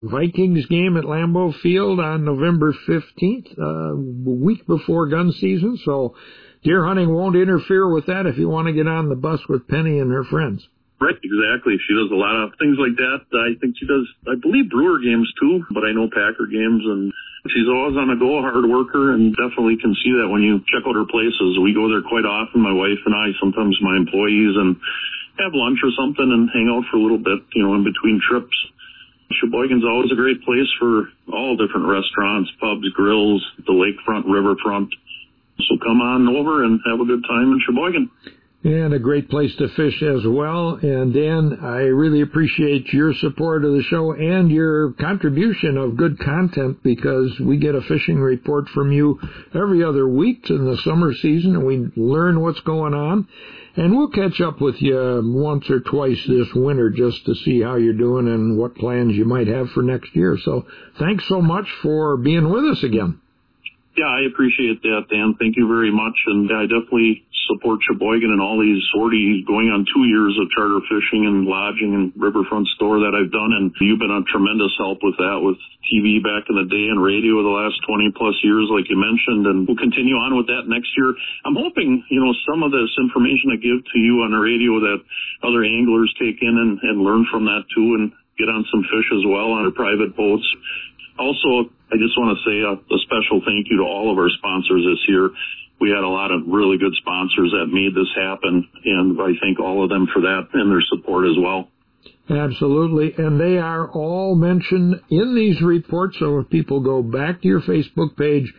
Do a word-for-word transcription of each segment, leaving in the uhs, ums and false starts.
Vikings game at Lambeau Field on November fifteenth, uh, a week before gun season, so deer hunting won't interfere with that if you want to get on the bus with Penny and her friends. Right, exactly. She does a lot of things like that. I think she does, I believe, Brewer games too, but I know Packer games, and she's always on the go, a hard worker, and definitely can see that when you check out her places. We go there quite often, my wife and I, sometimes my employees, and have lunch or something and hang out for a little bit, you know, in between trips. Sheboygan's always a great place for all different restaurants, pubs, grills, the lakefront, riverfront. So come on over and have a good time in Sheboygan. And a great place to fish as well. And Dan, I really appreciate your support of the show and your contribution of good content, because we get a fishing report from you every other week in the summer season, and we learn what's going on. And we'll catch up with you once or twice this winter just to see how you're doing and what plans you might have for next year. So thanks so much for being with us again. Yeah, I appreciate that, Dan. Thank you very much. And I definitely support Sheboygan and all these forty, going on two years of charter fishing and lodging and riverfront store that I've done. And you've been a tremendous help with that, with T V back in the day and radio the last twenty plus years, like you mentioned. And we'll continue on with that next year. I'm hoping, you know, some of this information I give to you on the radio that other anglers take in and, and learn from that too, and get on some fish as well on their private boats. Also, I just want to say a, a special thank you to all of our sponsors this year. We had a lot of really good sponsors that made this happen, and I thank all of them for that and their support as well. Absolutely, and they are all mentioned in these reports, so if people go back to your Facebook page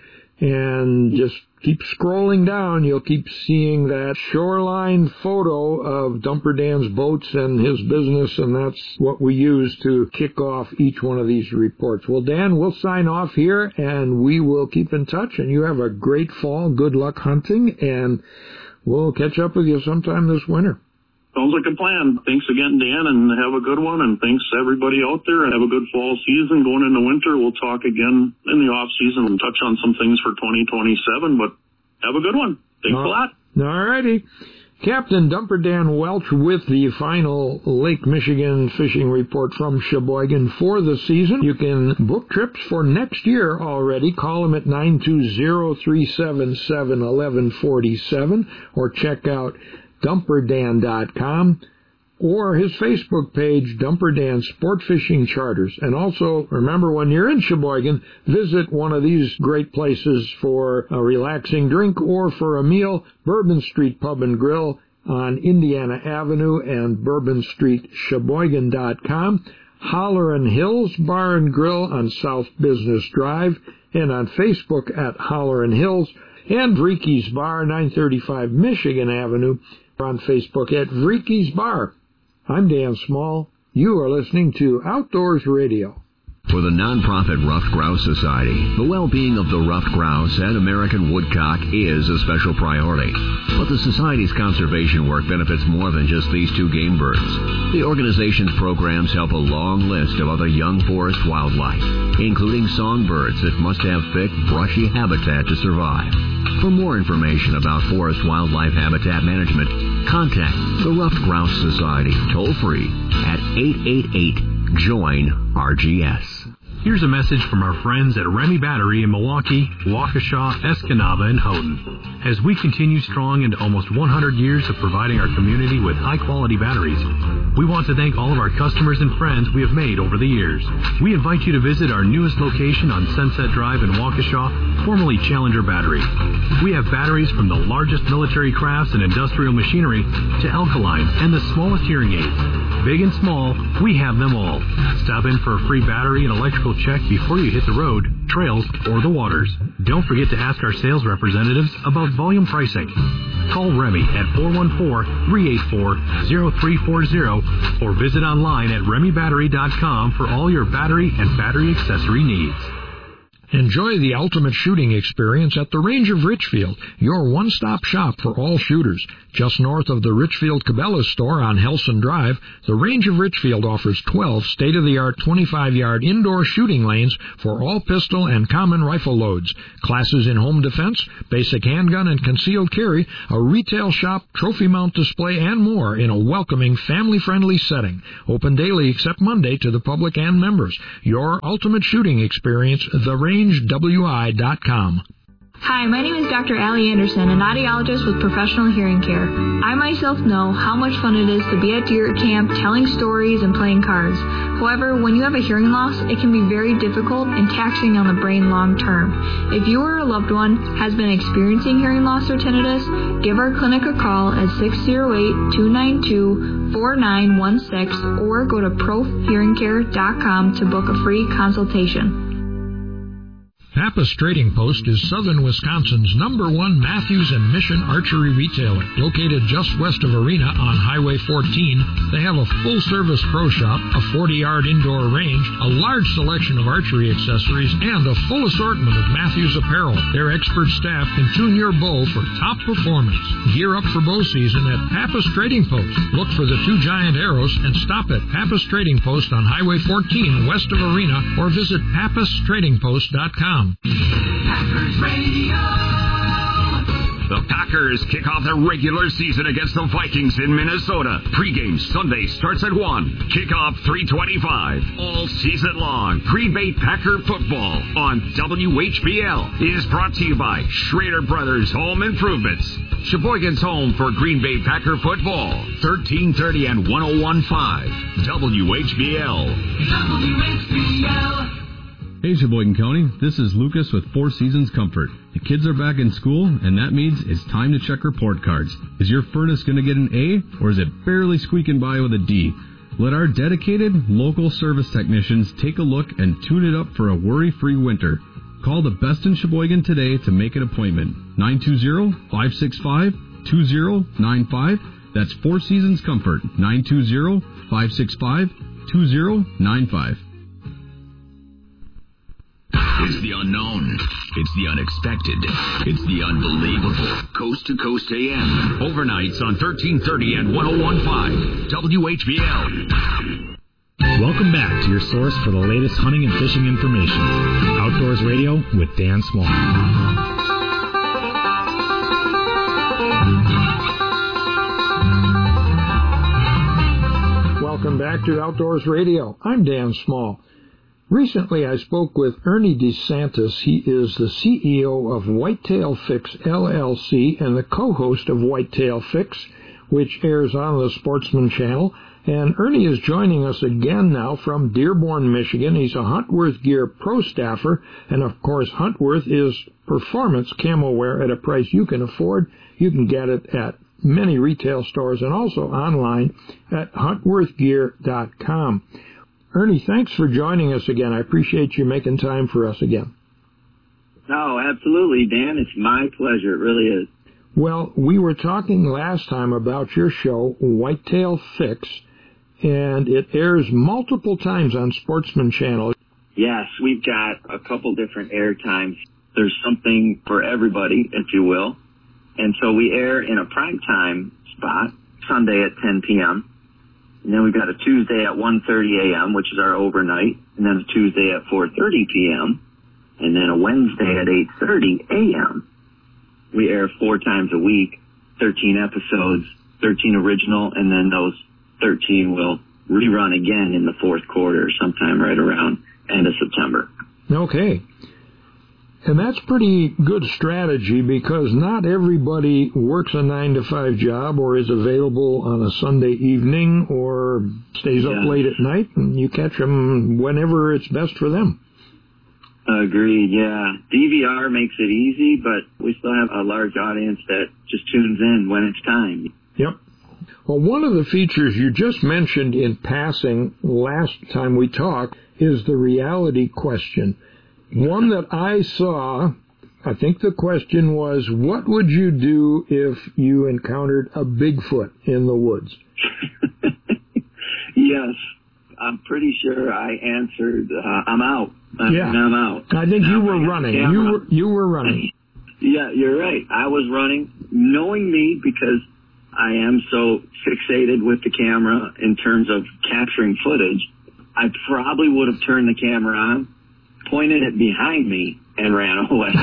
and just keep scrolling down, you'll keep seeing that shoreline photo of Dumper Dan's boats and his business, and that's what we use to kick off each one of these reports. Well, Dan, we'll sign off here, and we will keep in touch, and you have a great fall. Good luck hunting, and we'll catch up with you sometime this winter. Sounds like a plan. Thanks again, Dan, and have a good one, and thanks to everybody out there, and have a good fall season going into winter. We'll talk again in the off season and touch on some things for twenty twenty-seven, but have a good one. Thanks uh, a lot. All righty. Captain Dumper Dan Welch with the final Lake Michigan fishing report from Sheboygan for the season. You can book trips for next year already. Call him at nine two zero, three seven seven, one one four seven or check out dumper dan dot com or his Facebook page, Dumper Dan Sport Fishing Charters. And also, remember, when you're in Sheboygan, visit one of these great places for a relaxing drink or for a meal, Bourbon Street Pub and Grill on Indiana Avenue and bourbon street sheboygan dot com, Hollerin' Hills Bar and Grill on South Business Drive, and on Facebook at Hollerin' Hills, and Vreeke's Bar, nine thirty-five Michigan Avenue, on Facebook at Vreeke's Bar. I'm Dan Small. You are listening to Outdoors Radio. For the nonprofit Ruffed Grouse Society, the well-being of the ruffed grouse and American woodcock is a special priority. But the Society's conservation work benefits more than just these two game birds. The organization's programs help a long list of other young forest wildlife, including songbirds that must have thick, brushy habitat to survive. For more information about forest wildlife habitat management, contact the Ruffed Grouse Society toll-free at eight eight eight, join R G S. Here's a message from our friends at Remy Battery in Milwaukee, Waukesha, Escanaba, and Houghton. As we continue strong into almost one hundred years of providing our community with high-quality batteries, we want to thank all of our customers and friends we have made over the years. We invite you to visit our newest location on Sunset Drive in Waukesha, formerly Challenger Battery. We have batteries from the largest military crafts and industrial machinery to alkalines and the smallest hearing aids. Big and small, we have them all. Stop in for a free battery and electrical check before you hit the road, trails, or the waters. Don't forget to ask our sales representatives about volume pricing. Call Remy at four one four, three eight four, zero three four zero or visit online at remy battery dot com for all your battery and battery accessory needs. Enjoy the ultimate shooting experience at the Range of Richfield, your one-stop shop for all shooters. Just north of the Richfield Cabela's store on Helson Drive, the Range of Richfield offers twelve state-of-the-art twenty-five-yard indoor shooting lanes for all pistol and common rifle loads, classes in home defense, basic handgun and concealed carry, a retail shop, trophy mount display, and more in a welcoming, family-friendly setting. Open daily except Monday to the public and members. Your ultimate shooting experience, the range w i dot com. Hi, my name is Doctor Allie Anderson, an audiologist with Professional Hearing Care. I myself know how much fun it is to be at deer camp, telling stories and playing cards. However, when you have a hearing loss, it can be very difficult and taxing on the brain long term. If you or a loved one has been experiencing hearing loss or tinnitus, give our clinic a call at six oh eight, two nine two, four nine one six or go to prof hearing care dot com to book a free consultation. Pappas Trading Post is southern Wisconsin's number one Matthews and Mission archery retailer. Located just west of Arena on Highway fourteen, they have a full-service pro shop, a forty-yard indoor range, a large selection of archery accessories, and a full assortment of Matthews apparel. Their expert staff can tune your bow for top performance. Gear up for bow season at Pappas Trading Post. Look for the two giant arrows and stop at Pappas Trading Post on Highway fourteen west of Arena or visit pappas trading post dot com. Packers Radio. The Packers kick off their regular season against the Vikings in Minnesota. Pre-game Sunday starts at one. Kickoff three twenty-five. All season long, Green Bay Packer football on W H B L is brought to you by Schrader Brothers Home Improvements. Sheboygan's home for Green Bay Packer football. thirteen thirty and one oh one point five. W H B L. W H B L. Hey Sheboygan County, this is Lucas with Four Seasons Comfort. The kids are back in school, and that means it's time to check report cards. Is your furnace going to get an A, or is it barely squeaking by with a D? Let our dedicated, local service technicians take a look and tune it up for a worry-free winter. Call the best in Sheboygan today to make an appointment. nine two zero, five six five, two zero nine five. That's Four Seasons Comfort. nine two zero, five six five, two zero nine five. It's the unknown. It's the unexpected. It's the unbelievable. Coast to Coast A M. Overnights on thirteen thirty and one oh one point five. W H B L. Welcome back to your source for the latest hunting and fishing information. Outdoors Radio with Dan Small. Welcome back to Outdoors Radio. I'm Dan Small. Recently, I spoke with Ernie DeSantis. He is the C E O of Whitetail Fix, L L C, and the co-host of Whitetail Fix, which airs on the Sportsman Channel. And Ernie is joining us again now from Dearborn, Michigan. He's a Huntworth Gear pro staffer, and of course, Huntworth is performance camo wear at a price you can afford. You can get it at many retail stores and also online at huntworth gear dot com. Ernie, thanks for joining us again. I appreciate you making time for us again. Oh, absolutely, Dan. It's my pleasure. It really is. Well, we were talking last time about your show, Whitetail Fix, and it airs multiple times on Sportsman Channel. Yes, we've got a couple different air times. There's something for everybody, if you will. And so we air in a primetime spot, Sunday at ten p.m., and then we've got a Tuesday at one thirty a.m., which is our overnight, and then a Tuesday at four thirty p.m., and then a Wednesday at eight thirty a.m. We air four times a week, thirteen episodes, thirteen original, and then those thirteen will rerun again in the fourth quarter, sometime right around end of September. Okay. And that's pretty good strategy because not everybody works a nine to five job or is available on a Sunday evening or stays up yeah. late at night, and you catch them whenever it's best for them. Agreed, yeah. D V R makes it easy, but we still have a large audience that just tunes in when it's time. Yep. Well, one of the features you just mentioned in passing last time we talked is the reality question. One that I saw, I think the question was, what would you do if you encountered a Bigfoot in the woods? Yes. I'm pretty sure I answered, uh, I'm out. I yeah. mean, I'm out. I think now, you were running. You were, you were running. Yeah, you're right. I was running, knowing me, because I am so fixated with the camera in terms of capturing footage. I probably would have turned the camera on, pointed it behind me, and ran away.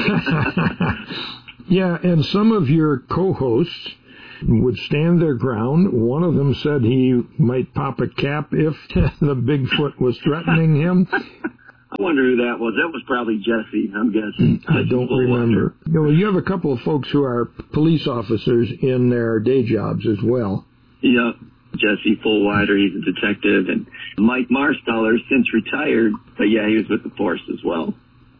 Yeah, and some of your co-hosts would stand their ground. One of them said he might pop a cap if the Bigfoot was threatening him. I wonder who that was. That was probably Jesse, I'm guessing. I don't remember. Well, you have a couple of folks who are police officers in their day jobs as well. Yep. Jesse Fullwider, he's a detective, and Mike Marsteller, since retired, but yeah, he was with the force as well.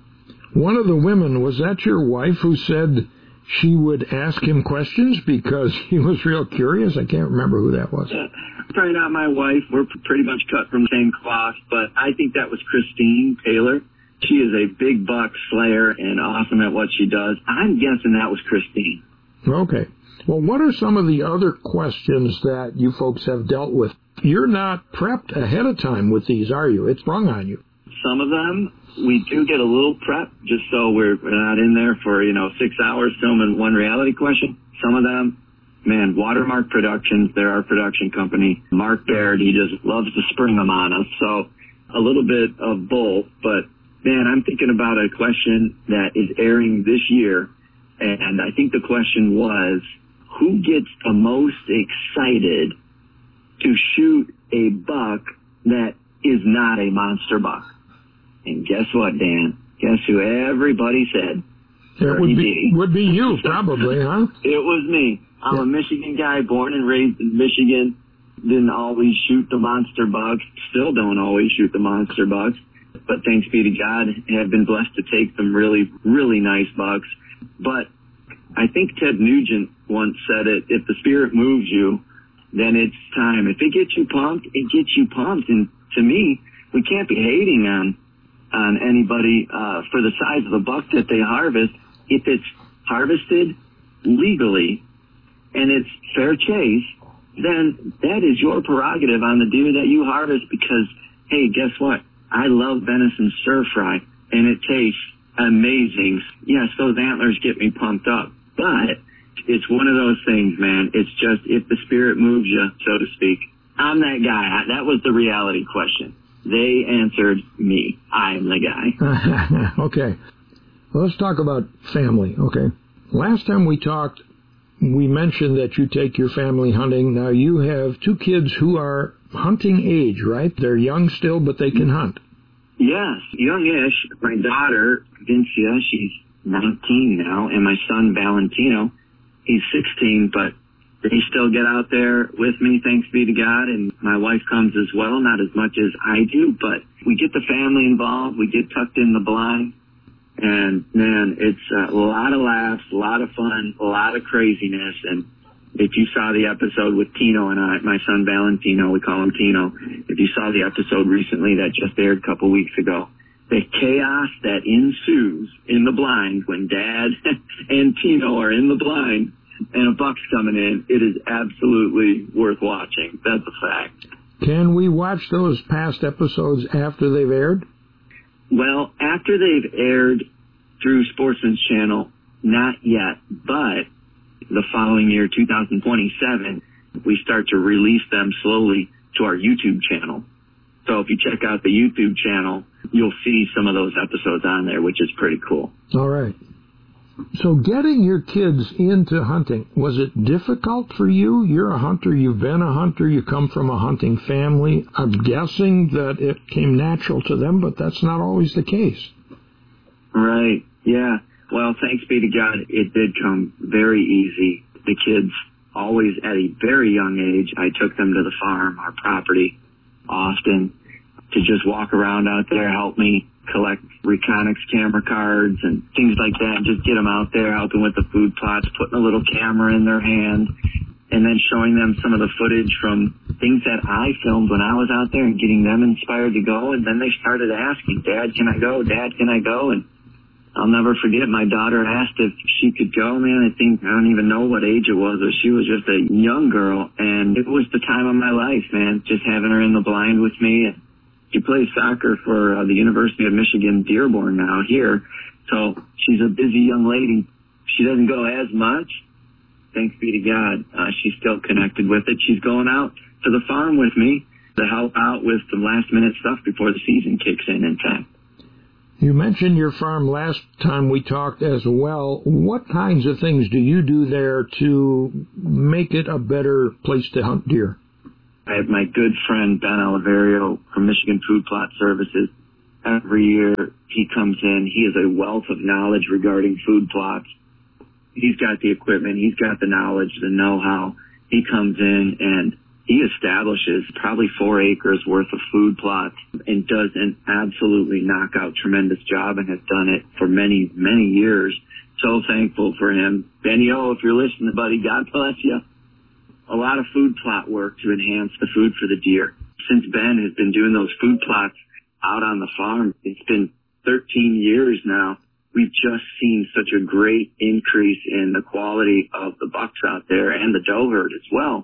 One of the women, was that your wife who said she would ask him questions because he was real curious? I can't remember who that was. Uh, probably not my wife. We're pretty much cut from the same cloth, but I think that was Christine Taylor. She is a big buck slayer and awesome at what she does. I'm guessing that was Christine. Okay. Well, what are some of the other questions that you folks have dealt with? You're not prepped ahead of time with these, are you? It's sprung on you. Some of them, we do get a little prep just so we're not in there for, you know, six hours filming one reality question. Some of them, man, Watermark Productions, they're our production company. Mark Baird, he just loves to spring them on us. So a little bit of both. But, man, I'm thinking about a question that is airing this year. And I think the question was, who gets the most excited to shoot a buck that is not a monster buck? And guess what, Dan? Guess who everybody said? It would be, would be you, probably, huh? It was me. I'm yeah. a Michigan guy, born and raised in Michigan. Didn't always shoot the monster bucks. Still don't always shoot the monster bucks. But thanks be to God, have been blessed to take some really, really nice bucks. But I think Ted Nugent once said it, if the spirit moves you, then it's time. If it gets you pumped, it gets you pumped. And to me, we can't be hating on on anybody uh, for the size of the buck that they harvest. If it's harvested legally and it's fair chase, then that is your prerogative on the deer that you harvest because, hey, guess what? I love venison stir fry, and it tastes amazing. Yes, those antlers get me pumped up, but it's one of those things, man. It's just if the spirit moves you, so to speak. I'm that guy. That was the reality question. They answered me. I'm the guy. Okay. Well, let's talk about family, okay? Last time we talked, we mentioned that you take your family hunting. Now, you have two kids who are hunting age, right? They're young still, but they can hunt. Yes, youngish. My daughter, Vincia, she's nineteen now, and my son, Valentino, he's sixteen, but they still get out there with me, thanks be to God, and my wife comes as well, not as much as I do, but we get the family involved, we get tucked in the blind, and man, it's a lot of laughs, a lot of fun, a lot of craziness, and if you saw the episode with Tino and I, my son Valentino, we call him Tino, if you saw the episode recently that just aired a couple weeks ago, the chaos that ensues in the blind when Dad and Tino are in the blind, and a buck's coming in, it is absolutely worth watching. That's a fact. Can we watch those past episodes after they've aired? Well, after they've aired through Sportsman's Channel, not yet, but the following year, two thousand twenty-seven, we start to release them slowly to our YouTube channel. So if you check out the YouTube channel, you'll see some of those episodes on there, which is pretty cool. All right. So getting your kids into hunting, was it difficult for you? You're a hunter. You've been a hunter. You come from a hunting family. I'm guessing that it came natural to them, but that's not always the case. Right. Yeah. Well, thanks be to God, it did come very easy. The kids always at a very young age, I took them to the farm, our property, often, to just walk around out there, help me collect Reconyx camera cards and things like that, and just get them out there, helping with the food plots, putting a little camera in their hand, and then showing them some of the footage from things that I filmed when I was out there and getting them inspired to go. And then they started asking, Dad, can I go? Dad, can I go? And I'll never forget, my daughter asked if she could go, man. I think, I don't even know what age it was, but she was just a young girl, and it was the time of my life, man, just having her in the blind with me. She plays soccer for uh, the University of Michigan Dearborn now here. So she's a busy young lady. She doesn't go as much. Thanks be to God. Uh, she's still connected with it. She's going out to the farm with me to help out with some last-minute stuff before the season kicks in in time. You mentioned your farm last time we talked as well. What kinds of things do you do there to make it a better place to hunt deer? I have my good friend Ben Oliverio from Michigan Food Plot Services. Every year he comes in. He has a wealth of knowledge regarding food plots. He's got the equipment. He's got the knowledge, the know-how. He comes in and he establishes probably four acres worth of food plots and does an absolutely knockout tremendous job and has done it for many, many years. So thankful for him. Benny O, if you're listening, buddy, God bless you. A lot of food plot work to enhance the food for the deer. Since Ben has been doing those food plots out on the farm, it's been thirteen years now. We've just seen such a great increase in the quality of the bucks out there and the doe herd as well.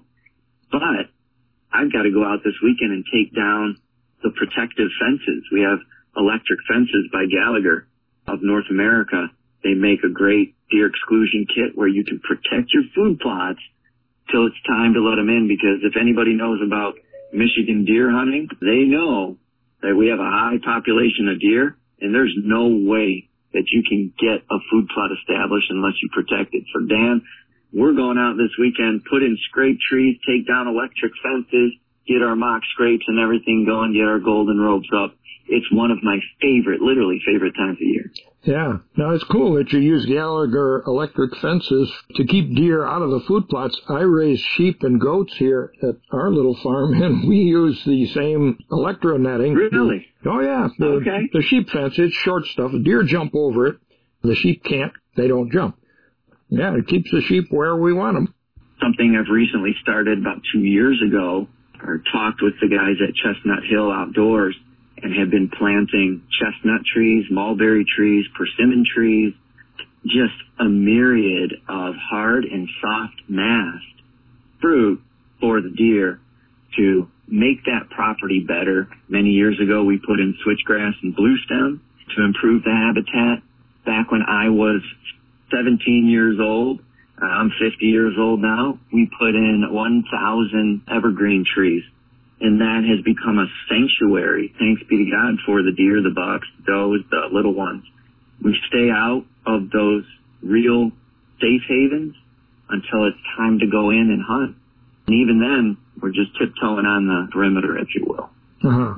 But I've got to go out this weekend and take down the protective fences. We have electric fences by Gallagher of North America. They make a great deer exclusion kit where you can protect your food plots till it's time to let them in, because if anybody knows about Michigan deer hunting, they know that we have a high population of deer, and there's no way that you can get a food plot established unless you protect it. So, Dan, we're going out this weekend, put in scrape trees, take down electric fences, get our mock scrapes and everything going, get our golden ropes up. It's one of my favorite, literally favorite times of year. Yeah. Now, it's cool that you use Gallagher electric fences to keep deer out of the food plots. I raise sheep and goats here at our little farm, and we use the same electro netting. Really? Oh, yeah. The, okay. The sheep fence, it's short stuff. The deer jump over it. The sheep can't. They don't jump. Yeah, it keeps the sheep where we want them. Something I've recently started about two years ago, or talked with the guys at Chestnut Hill Outdoors, and have been planting chestnut trees, mulberry trees, persimmon trees, just a myriad of hard and soft mast fruit for the deer to make that property better. Many years ago, we put in switchgrass and bluestem to improve the habitat. Back when I was seventeen years old, I'm fifty years old now, we put in one thousand evergreen trees. And that has become a sanctuary, thanks be to God, for the deer, the bucks, the does, the little ones. We stay out of those real safe havens until it's time to go in and hunt. And even then, we're just tiptoeing on the perimeter, if you will. Uh-huh.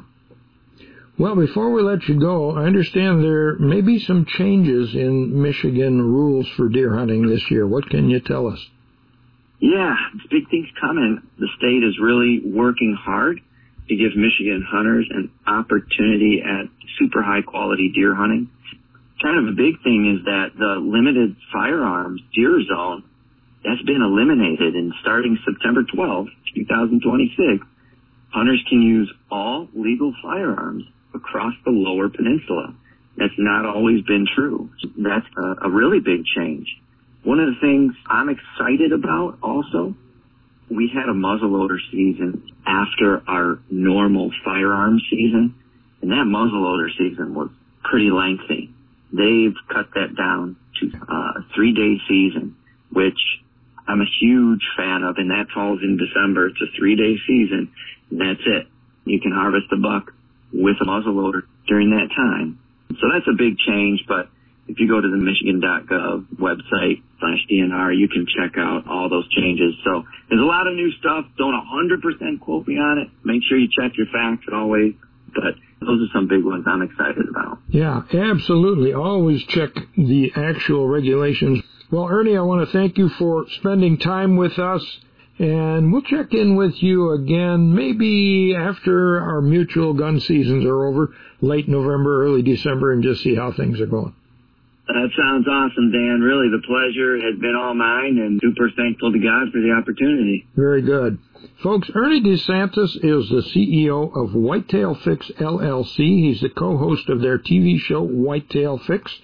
Well, before we let you go, I understand there may be some changes in Michigan rules for deer hunting this year. What can you tell us? Yeah, big things coming. The state is really working hard to give Michigan hunters an opportunity at super high quality deer hunting. Kind of a big thing is that the limited firearms deer zone, that's been eliminated, and starting September twelfth, twenty twenty-six, hunters can use all legal firearms across the lower peninsula. That's not always been true. That's a, a really big change. One of the things I'm excited about also, we had a muzzleloader season after our normal firearms season, and that muzzleloader season was pretty lengthy. They've cut that down to a three-day season, which I'm a huge fan of, and that falls in December. It's a three-day season, and that's it. You can harvest a buck with a muzzleloader during that time. So that's a big change, but if you go to the michigan dot gov website slash D N R, you can check out all those changes. So there's a lot of new stuff. Don't one hundred percent quote me on it. Make sure you check your facts always. But those are some big ones I'm excited about. Yeah, absolutely. Always check the actual regulations. Well, Ernie, I want to thank you for spending time with us. And we'll check in with you again maybe after our mutual gun seasons are over, late November, early December, and just see how things are going. That sounds awesome, Dan. Really, the pleasure has been all mine, and super thankful to God for the opportunity. Very good. Folks, Ernie DeSantis is the C E O of Whitetail Fix, L L C. He's the co-host of their T V show, Whitetail Fix.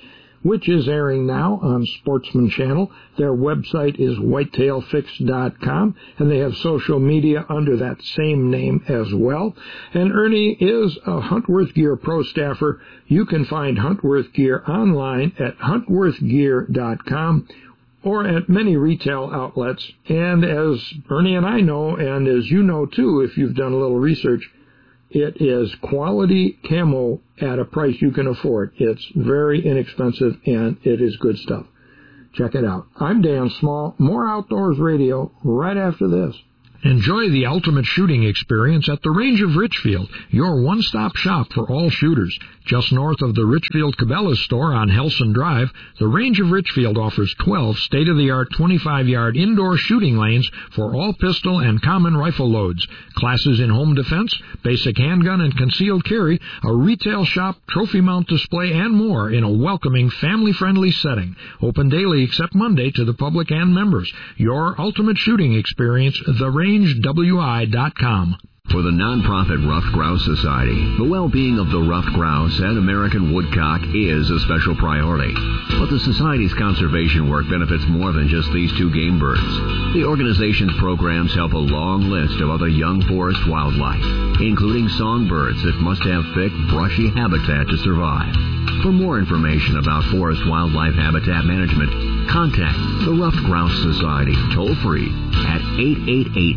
which is airing now on Sportsman Channel. Their website is whitetail fix dot com, and they have social media under that same name as well. And Ernie is a Huntworth Gear Pro staffer. You can find Huntworth Gear online at huntworth gear dot com or at many retail outlets. And as Ernie and I know, and as you know too, if you've done a little research, it is quality camo at a price you can afford. It's very inexpensive, and it is good stuff. Check it out. I'm Dan Small. More Outdoors Radio right after this. Enjoy the ultimate shooting experience at the Range of Richfield, your one-stop shop for all shooters. Just north of the Richfield Cabela's store on Helson Drive, the Range of Richfield offers twelve state-of-the-art twenty-five-yard indoor shooting lanes for all pistol and common rifle loads, classes in home defense, basic handgun and concealed carry, a retail shop, trophy mount display, and more in a welcoming, family-friendly setting. Open daily except Monday to the public and members. Your ultimate shooting experience, the range w i dot com. For the nonprofit Ruffed Grouse Society, the well-being of the ruffed grouse and American woodcock is a special priority. But the Society's conservation work benefits more than just these two game birds. The organization's programs help a long list of other young forest wildlife, including songbirds that must have thick, brushy habitat to survive. For more information about forest wildlife habitat management, contact the Ruffed Grouse Society toll-free at eight eight eight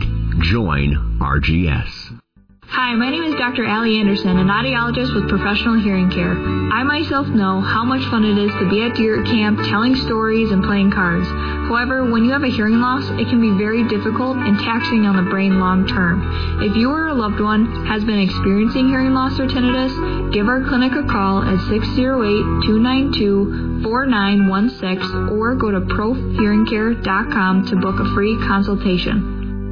join R G S. Hi, my name is Doctor Allie Anderson, an audiologist with Professional Hearing Care. I myself know how much fun it is to be at deer camp telling stories and playing cards. However, when you have a hearing loss, it can be very difficult and taxing on the brain long term. If you or a loved one has been experiencing hearing loss or tinnitus, give our clinic a call at six oh eight, two nine two, four nine one six or go to prof hearing care dot com to book a free consultation.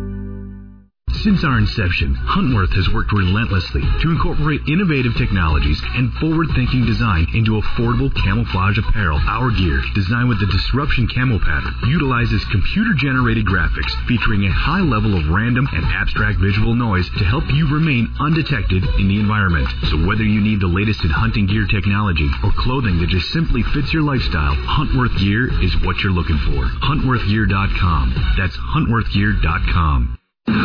Since our inception, Huntworth has worked relentlessly to incorporate innovative technologies and forward-thinking design into affordable camouflage apparel. Our gear, designed with the Disruption Camo pattern, utilizes computer-generated graphics featuring a high level of random and abstract visual noise to help you remain undetected in the environment. So whether you need the latest in hunting gear technology or clothing that just simply fits your lifestyle, Huntworth Gear is what you're looking for. huntworth gear dot com. That's huntworth gear dot com. Step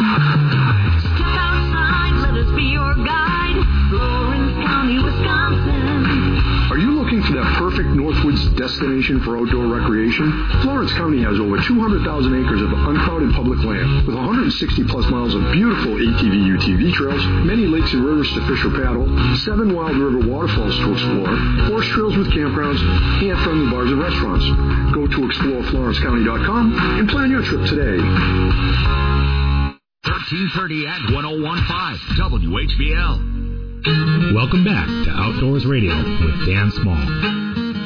outside, let us be your guide. Florence County, Wisconsin. Are you looking for that perfect Northwoods destination for outdoor recreation? Florence County has over two hundred thousand acres of uncrowded public land with one hundred sixty plus miles of beautiful A T V U T V trails, many lakes and rivers to fish or paddle, seven wild river waterfalls to explore, horse trails with campgrounds, and friendly bars and restaurants. Go to explore florence county dot com and plan your trip today. thirteen thirty at one oh one point five W H B L. Welcome back to Outdoors Radio with Dan Small.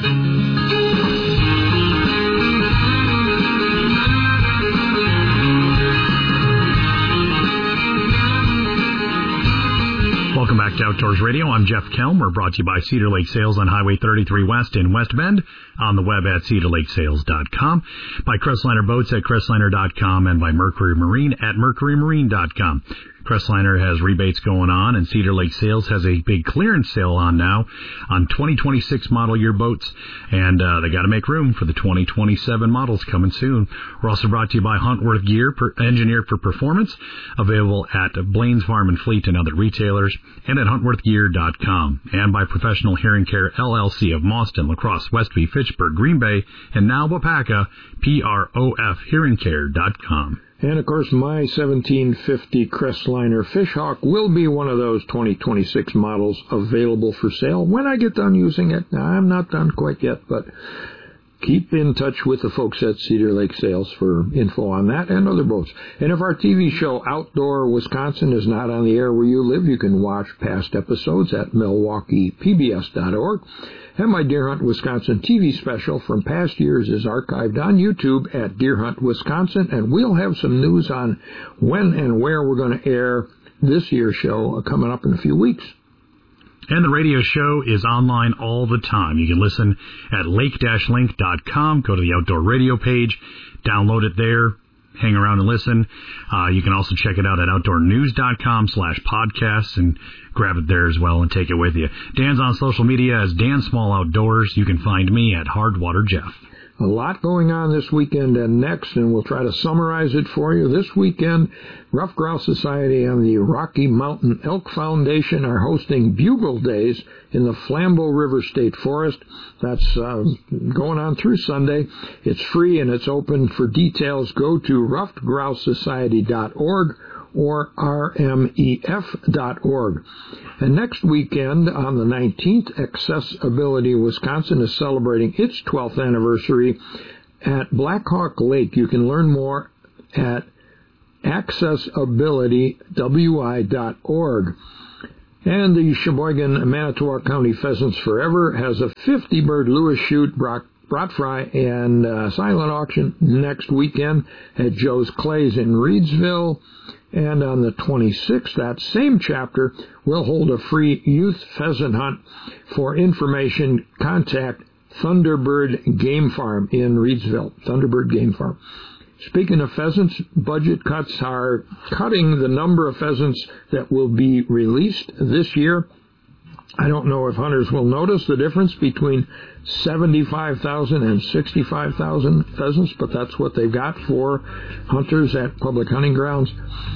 Welcome back to Outdoors Radio. I'm Jeff Kelm. We're brought to you by Cedar Lake Sales on Highway thirty-three West in West Bend, on the web at cedar lake sales dot com, by Crestliner Boats at crestliner dot com, and by Mercury Marine at mercury marine dot com. Crestliner has rebates going on, and Cedar Lake Sales has a big clearance sale on now on twenty twenty-six model year boats, and uh, they got to make room for the twenty twenty-seven models coming soon. We're also brought to you by Huntworth Gear, per, engineered for performance, available at Blaine's Farm and Fleet and other retailers, and at huntworth gear dot com, and by Professional Hearing Care L L C of Mauston, La Crosse, Westby, Fitchburg, Green Bay, and now Wapaka, P R O F hearing care dot com. And, of course, my seventeen fifty Crestliner Fishhawk will be one of those twenty twenty-six models available for sale when I get done using it. Now, I'm not done quite yet, but keep in touch with the folks at Cedar Lake Sales for info on that and other boats. And if our T V show Outdoor Wisconsin is not on the air where you live, you can watch past episodes at milwaukee p b s dot org. And my Deer Hunt Wisconsin T V special from past years is archived on YouTube at Deer Hunt Wisconsin, and we'll have some news on when and where we're going to air this year's show coming up in a few weeks. And the radio show is online all the time. You can listen at lake dash link dot com. Go to the Outdoor Radio page, download it there, hang around and listen. Uh, you can also check it out at outdoornews.com slash podcasts and grab it there as well and take it with you. Dan's on social media as Dan Small Outdoors. You can find me at Hardwater Jeff. A lot going on this weekend and next, and we'll try to summarize it for you. This weekend, Rough Grouse Society and the Rocky Mountain Elk Foundation are hosting Bugle Days in the Flambeau River State Forest. That's uh, going on through Sunday. It's free and it's open. For details, go to ruffed grouse society dot org or r m e f dot org. And next weekend, on the nineteenth, Accessibility Wisconsin is celebrating its twelfth anniversary at Blackhawk Lake. You can learn more at accessibility w i dot org. And the Sheboygan Manitowoc County Pheasants Forever has a fifty-bird Lewis shoot, brought fry, and uh, silent auction next weekend at Joe's Clays in Reedsville. And on the twenty-sixth, that same chapter will hold a free youth pheasant hunt. For information, contact Thunderbird Game Farm in Reedsville. Thunderbird Game Farm. Speaking of pheasants, budget cuts are cutting the number of pheasants that will be released this year. I don't know if hunters will notice the difference between seventy-five thousand and sixty-five thousand pheasants, but that's what they've got for hunters at public hunting grounds.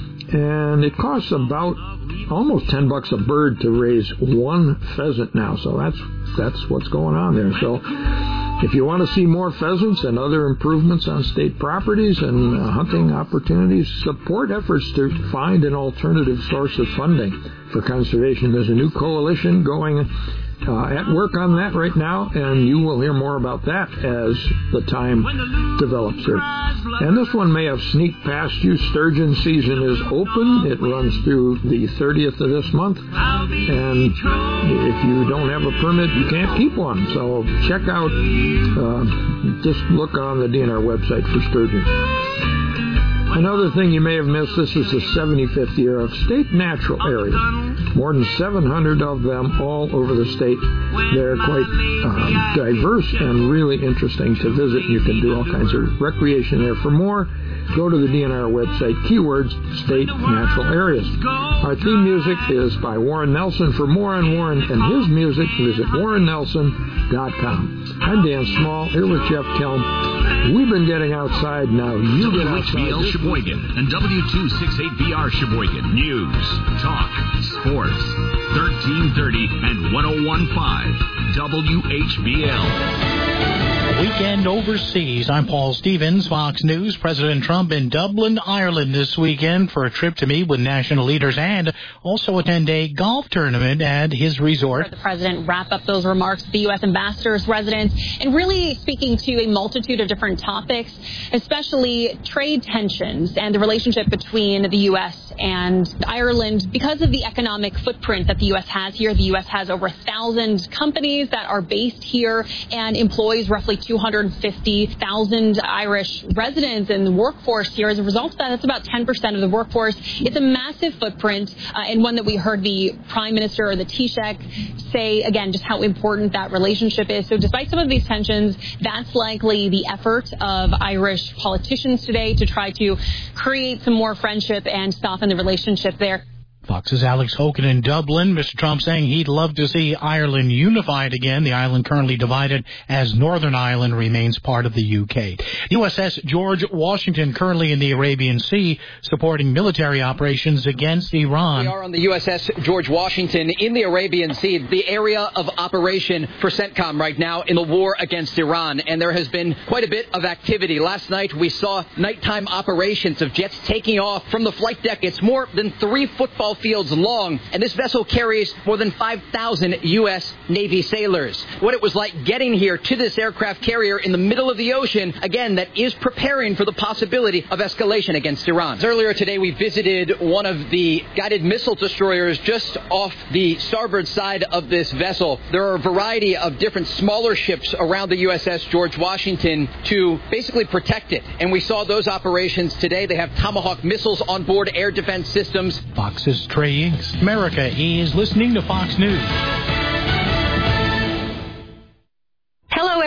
And it costs about almost ten bucks a bird to raise one pheasant now, so that's that's what's going on there. So if you want to see more pheasants and other improvements on state properties and uh, hunting opportunities, support efforts to find an alternative source of funding for conservation. There's a new coalition going uh, at work on that right now, and you will hear more about that as the time develops here. And this one may have sneaked past you. Sturgeon season is open. It runs through the thirtieth of this month. And if you don't have a permit, you can't keep one. So check out, uh, just look on the D N R website for sturgeon. Another thing you may have missed, this is the seventy-fifth year of state natural areas. More than seven hundred of them all over the state. They're quite uh, diverse and really interesting to visit. You can do all kinds of recreation there. For more, go to the D N R website, keywords, state natural areas. Our theme music is by Warren Nelson. For more on Warren and his music, visit warren nelson dot com. I'm Dan Small, here with Jeff Kelm. We've been getting outside, now you get outside. W H B L Sheboygan and W two sixty-eight B R Sheboygan. News, talk, sports, thirteen thirty and one oh one point five W H B L. Weekend overseas. I'm Paul Stevens, Fox News. President Trump in Dublin, Ireland this weekend for a trip to meet with national leaders and also attend a golf tournament at his resort. The president wrapped up those remarks with the U S ambassador's residence and really speaking to a multitude of different topics, especially trade tensions and the relationship between the U S and Ireland. Because of the economic footprint that the U S has here, the U S has over a thousand companies that are based here and employs roughly two hundred fifty thousand Irish residents in the workforce here. As a result of that, that's about ten percent of the workforce. It's a massive footprint, uh, and one that we heard the Prime Minister or the Taoiseach say, again, just how important that relationship is. So despite some of these tensions, that's likely the effort of Irish politicians today to try to create some more friendship and soften the relationship there. Fox's Alex Hogan in Dublin. Mister Trump saying he'd love to see Ireland unified again. The island currently divided as Northern Ireland remains part of the U K. U S S George Washington currently in the Arabian Sea supporting military operations against Iran. We are on the U S S George Washington in the Arabian Sea, the area of operation for CENTCOM right now in the war against Iran. And there has been quite a bit of activity. Last night we saw nighttime operations of jets taking off from the flight deck. It's more than three football fields long, and this vessel carries more than five thousand U S Navy sailors. What it was like getting here to this aircraft carrier in the middle of the ocean, again, that is preparing for the possibility of escalation against Iran. Earlier today, we visited one of the guided missile destroyers just off the starboard side of this vessel. There are a variety of different smaller ships around the U S S George Washington to basically protect it, and we saw those operations today. They have Tomahawk missiles on board, air defense systems. Fox's Trey Inks. America is listening to Fox News. Hello,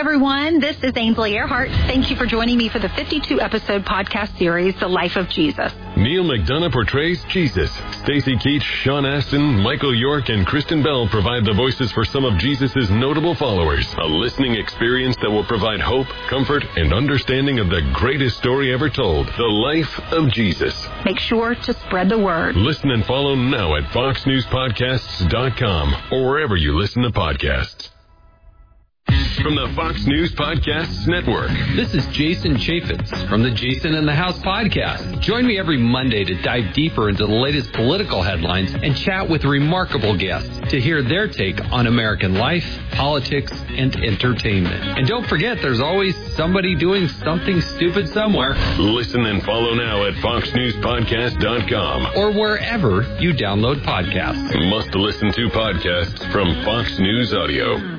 everyone. This is Ainsley Earhart. Thank you for joining me for the fifty-two episode podcast series, The Life of Jesus. Neil McDonough portrays Jesus. Stacey Keach, Sean Astin, Michael York, and Kristen Bell provide the voices for some of Jesus' notable followers. A listening experience that will provide hope, comfort, and understanding of the greatest story ever told, The Life of Jesus. Make sure to spread the word. Listen and follow now at fox news podcasts dot com or wherever you listen to podcasts. From the Fox News Podcasts Network. This is Jason Chaffetz from the Jason in the House podcast. Join me every Monday to dive deeper into the latest political headlines and chat with remarkable guests to hear their take on American life, politics, and entertainment. And don't forget, there's always somebody doing something stupid somewhere. Listen and follow now at fox news podcast dot com or wherever you download podcasts. Must listen to podcasts from Fox News Audio.